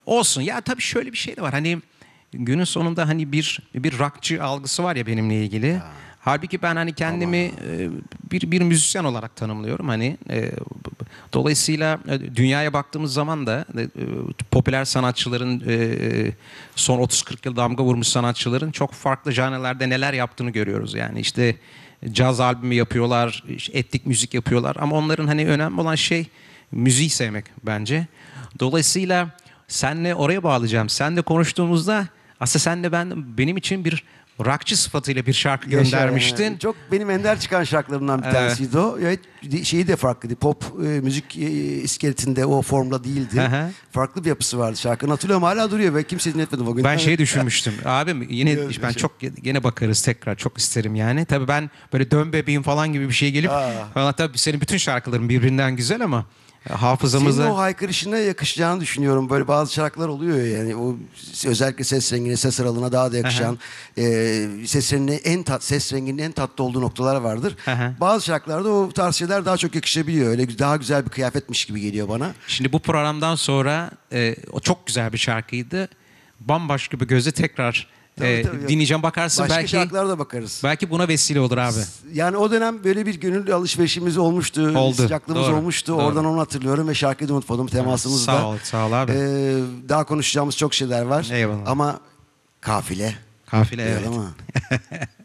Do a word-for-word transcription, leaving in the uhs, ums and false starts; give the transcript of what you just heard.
Olsun. Ya tabii şöyle bir şey de var. Hani günün sonunda hani bir bir rockçı algısı var ya benimle ilgili. Ha. Halbuki ben hani kendimi e, bir bir müzisyen olarak tanımlıyorum. Hani e, dolayısıyla e, dünyaya baktığımız zaman da e, popüler sanatçıların e, son otuz kırk yıl damga vurmuş sanatçıların çok farklı janrlarda neler yaptığını görüyoruz. Yani işte caz albümü yapıyorlar, işte etnik müzik yapıyorlar ama onların hani önemli olan şey müziği sevmek bence. Dolayısıyla senle oraya bağlayacağım. Senle konuştuğumuzda aslında senle ben benim için bir rockçı sıfatıyla bir şarkı Yaşa göndermiştin. yani. Çok benim ender çıkan şarkılarımdan bir Evet. tanesiydi o. Evet, şeyi de farklıydı. Pop e, müzik e, iskeletinde o formda değildi. Hı hı. Farklı bir yapısı vardı şarkının. Hatırlıyorum hala duruyor ve kimse dinletmedi o gün. Ben şey düşünmüştüm. Abim yine Evet, ben yaşa. çok gene bakarız tekrar çok isterim yani. Tabii ben böyle dön bebeğim falan gibi bir şey gelip Aa. falan tabii senin bütün şarkıların birbirinden güzel ama Senin hafızamıza o haykırışına yakışacağını düşünüyorum. Böyle bazı şarkılar oluyor ya yani o özellikle ses rengine, ses aralığına daha da yakışan, e, ses rengine en tat, ses renginin en tatlı olduğu noktalar vardır. Hı hı. Bazı şarkılarda o tarz şeyler daha çok yakışabiliyor. Öyle daha güzel bir kıyafetmiş gibi geliyor bana. Şimdi bu programdan sonra e, o çok güzel bir şarkıydı. Bambaşka bir gözle tekrar Tabii, e, tabii, yok. dinleyeceğim bakarsın Başka belki şarkılara da bakarız. belki buna vesile olur abi. Yani o dönem böyle bir gönül alışverişimiz olmuştu. Oldu, Sıcaklığımız doğru, olmuştu. doğru. Oradan onu hatırlıyorum ve şarkıyı da unutmadım temasımızda. Sağ ol, sağ ol abi. Ee, daha konuşacağımız çok şeyler var. Eyvallah. Ama kafile. Kafile Değil evet. ama.